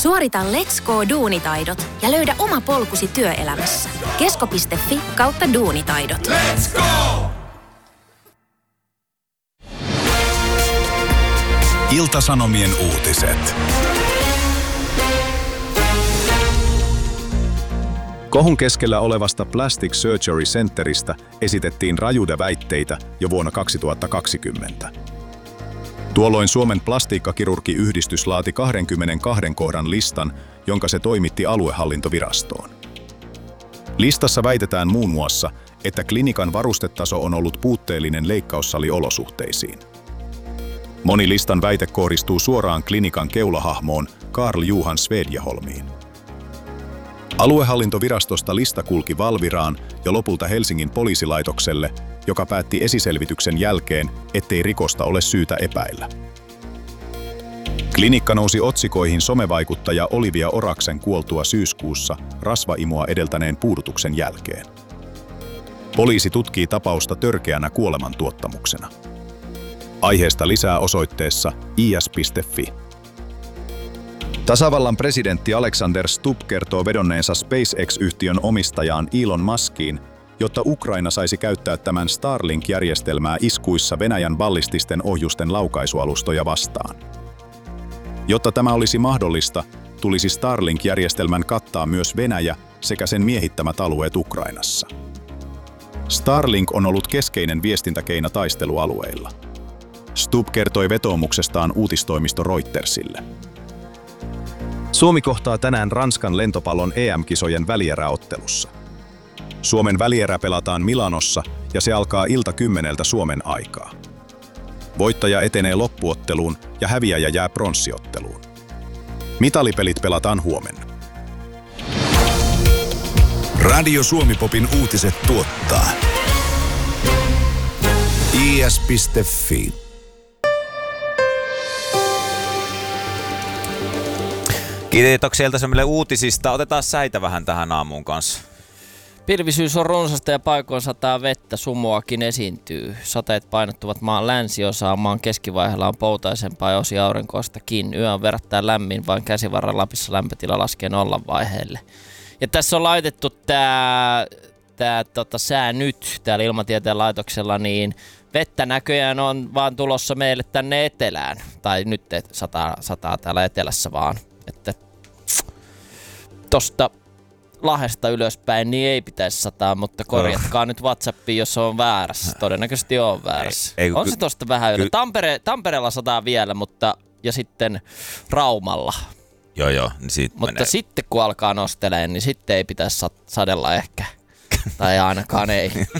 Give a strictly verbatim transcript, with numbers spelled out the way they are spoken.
Suorita Let's Go -duunitaidot ja löydä oma polkusi työelämässä. Kesko piste fi kautta duunitaidot. Let's go! Ilta-Sanomien uutiset. Kohun keskellä olevasta Plastic Surgery Centeristä esitettiin rajuja väitteitä jo vuonna kaksituhattakaksikymmentä. Tuolloin Suomen plastiikkakirurgiyhdistys laati kaksikymmentäkaksi kohdan listan, jonka se toimitti aluehallintovirastoon. Listassa väitetään muun muassa, että klinikan varustetaso on ollut puutteellinen leikkaussaliolosuhteisiin. Moni listan väite kohdistuu suoraan klinikan keulahahmoon Karl Johan Svedjeholmiin. Aluehallintovirastosta lista kulki Valviraan ja lopulta Helsingin poliisilaitokselle, joka päätti esiselvityksen jälkeen, ettei rikosta ole syytä epäillä. Klinikka nousi otsikoihin somevaikuttaja Olivia Oraksen kuoltua syyskuussa rasvaimua edeltäneen puudutuksen jälkeen. Poliisi tutkii tapausta törkeänä kuolemantuottamuksena. Aiheesta lisää osoitteessa i s piste fi. Tasavallan presidentti Alexander Stubb kertoo vedonneensa SpaceX-yhtiön omistajaan Elon Muskiin, jotta Ukraina saisi käyttää tämän Starlink-järjestelmää iskuissa Venäjän ballististen ohjusten laukaisualustoja vastaan. Jotta tämä olisi mahdollista, tulisi Starlink-järjestelmän kattaa myös Venäjä sekä sen miehittämät alueet Ukrainassa. Starlink on ollut keskeinen viestintäkeino taistelualueilla. Stubb kertoi vetoomuksestaan uutistoimisto Reutersille. Suomi kohtaa tänään Ranskan lentopallon E M-kisojen välieräottelussa. Suomen välierä pelataan Milanossa ja se alkaa ilta kymmeneltä Suomen aikaa. Voittaja etenee loppuotteluun ja häviäjä jää pronssiotteluun. Mitalipelit pelataan huomenna. Radio Suomi-popin uutiset tuottaa i s piste fi. Kiitoksia Ilta-Sanomille uutisista. Otetaan säitä vähän tähän aamuun kanssa. Pilvisyys on runsasta ja paikoin sataa vettä, sumuakin esiintyy. Sateet painottuvat maan länsiosaan, maan keskivaiheella on poutaisempaa ja osi aurinkoistakin. Yö on verrattain lämmin, vain Käsivarren Lapissa lämpötila laskee nollan vaiheelle. Ja tässä on laitettu tää, tää tota, sää nyt täällä Ilmatieteen laitoksella, niin vettä näköjään on vaan tulossa meille tänne etelään. Tai nyt sataa, sataa täällä etelässä vaan. Että tosta Lahdesta ylöspäin niin ei pitäisi sataa, mutta korjatkaa oh. nyt WhatsAppiin, jos on väärässä. Todennäköisesti on väärässä. Ei, ei, on se tosta vähän ylö. Tampere, Tampereella sataa vielä, mutta ja sitten Raumalla. Joo joo. Niin sit mutta menee. Sitten kun alkaa nosteleen, niin sitten ei pitäisi sadella ehkä. Tai ainakaan ei.